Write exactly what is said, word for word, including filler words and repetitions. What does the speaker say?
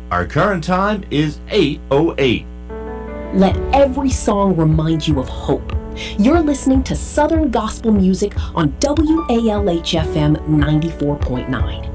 Our current time is eight oh eight. Let every song remind you of hope. You're listening to Southern Gospel Music on W A L H F M ninety-four point nine.